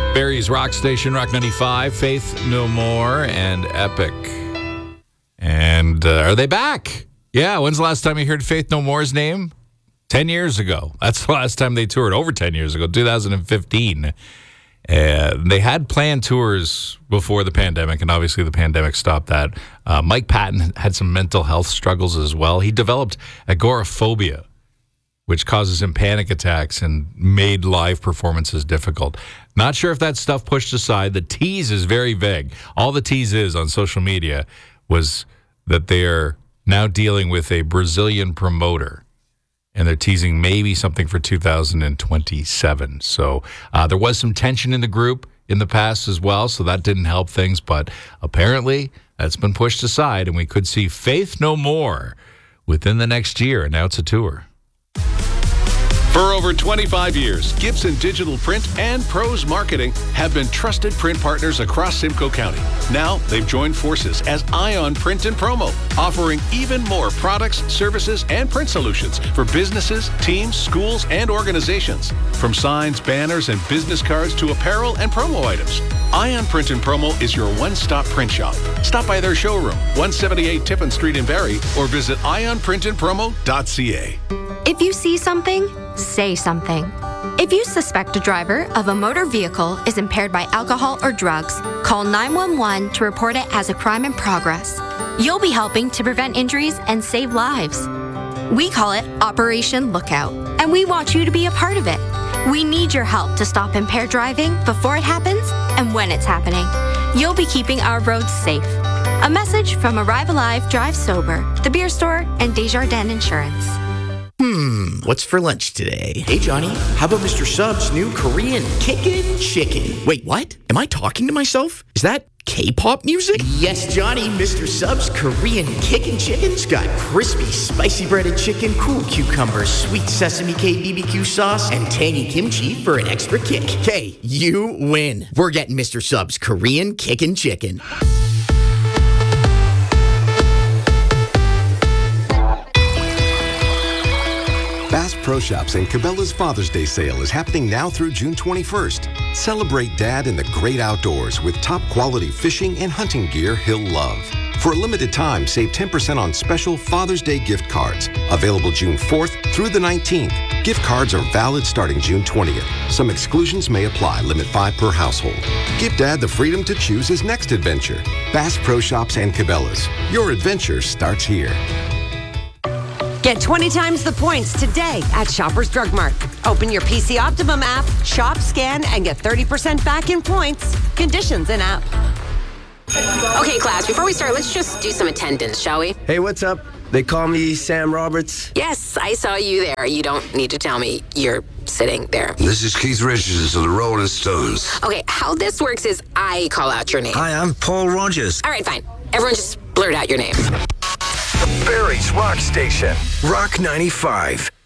Barry's Rock Station, Rock 95, Faith No More, and Epic. And are they back? Yeah, when's the last time you heard Faith No More's name? 10 years ago. That's the last time they toured, over 10 years ago, 2015. They had planned tours before the pandemic, and obviously the pandemic stopped that. Mike Patton had some mental health struggles as well. He developed agoraphobia, which causes him panic attacks and made live performances difficult. Not sure if that stuff pushed aside. The tease is very vague. All the tease is on social media was that they're now dealing with a Brazilian promoter, and they're teasing maybe something for 2027. So there was some tension in the group in the past as well, so that didn't help things. But apparently that's been pushed aside, and we could see Faith No More within the next year announce a tour. For over 25 years, Gibson Digital Print and Pros Marketing have been trusted print partners across Simcoe County. Now, they've joined forces as Ion Print and Promo, offering even more products, services, and print solutions for businesses, teams, schools, and organizations. From signs, banners, and business cards to apparel and promo items, Ion Print and Promo is your one-stop print shop. Stop by their showroom, 178 Tiffin Street in Barrie, or visit ionprintandpromo.ca. If you see something, say something. If you suspect a driver of a motor vehicle is impaired by alcohol or drugs, call 911 to report it as a crime in progress. You'll be helping to prevent injuries and save lives. We call it Operation Lookout, and we want you to be a part of it. We need your help to stop impaired driving before it happens and when it's happening. You'll be keeping our roads safe. A message from Arrive Alive, Drive Sober, The Beer Store, and Desjardins Insurance. What's for lunch today? Hey, Johnny, how about Mr. Sub's new Korean Kickin' Chicken? Wait, what? Am I talking to myself? Is that K-pop music? Yes, Johnny, Mr. Sub's Korean Kickin' Chicken's got crispy, spicy breaded chicken, cool cucumbers, sweet sesame K BBQ sauce, and tangy kimchi for an extra kick. Hey, you win. We're getting Mr. Sub's Korean Kickin' Chicken. Bass Pro Shops and Cabela's Father's Day sale is happening now through June 21st. Celebrate Dad in the great outdoors with top quality fishing and hunting gear he'll love. For a limited time, save 10% on special Father's Day gift cards. Available June 4th through the 19th. Gift cards are valid starting June 20th. Some exclusions may apply. Limit 5 per household. Give Dad the freedom to choose his next adventure. Bass Pro Shops and Cabela's. Your adventure starts here. Get 20 times the points today at Shoppers Drug Mart. Open your PC Optimum app, shop, scan, and get 30% back in points. Conditions in app. Okay, class, before we start, let's just do some attendance, shall we? Hey, what's up? They call me Sam Roberts. Yes, I saw you there. You don't need to tell me you're sitting there. This is Keith Richards of the Rolling Stones. Okay, how this works is I call out your name. Hi, I'm Paul Rogers. All right, fine. Everyone just blurt out your name. Barry's Rock Station, Rock 95.